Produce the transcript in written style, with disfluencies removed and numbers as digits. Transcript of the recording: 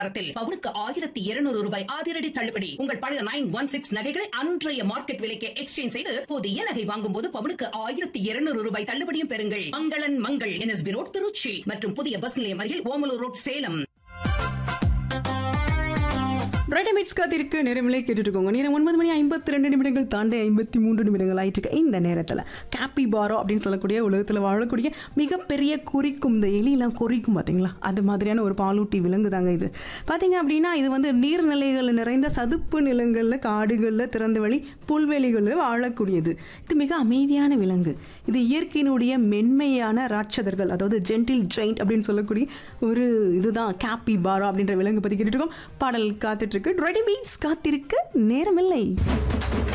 தரத்தில் பவுனுக்கு 1200 ரூபாய் அதிரடி தள்ளுபடி. உங்கள் பழைய 916 நகைகளை அன்றைய மார்க்கெட் விலைக்கு எக்ஸ்சேஞ்ச் செய்து புதிய நகை வாங்கும் போது பவுனுக்கு 1200 ரூபாய் தள்ளுபடியும் பெறுங்கள். மங்களன் மங்கள் NSB ரோட் திருச்சி மற்றும் புதிய பஸ் நிலையம் அருகில் ஓமலூர் ரோட் சேலம். ரெடிமேட்ஸ் காத்திருக்கு நேரமில்லை கேட்டுருக்கோங்க. நேரம் 9:52 தாண்டி 53 ஆயிட்டு இருக்கு. இந்த நேரத்தில் கேப்பிபாரா அப்படின்னு சொல்லக்கூடிய உலகத்தில் வாழக்கூடிய மிகப்பெரிய குறிக்கும், இந்த எலியெல்லாம் குறிக்கும் பார்த்தீங்களா, அது மாதிரியான ஒரு பாலூட்டி விலங்கு தாங்க இது. பார்த்தீங்க அப்படின்னா இது வந்து நீர்நிலைகள் நிறைந்த சதுப்பு நிலங்களில், காடுகளில், திறந்தவெளி புல்வெளிகளில் வாழக்கூடியது. இது மிக அமைதியான விலங்கு. இது இயற்கையினுடைய மென்மையான ராட்சதர்கள், அதாவது ஜென்டில் ஜெயிண்ட் அப்படின்னு சொல்லக்கூடிய ஒரு இதுதான் கேப்பிபாரா அப்படின்ற விலங்கு பற்றி கேட்டுருக்கோம். பாடல் காத்துட்டு ரெடிமேட்ஸ் காத்திருக்க நேரமில்லை.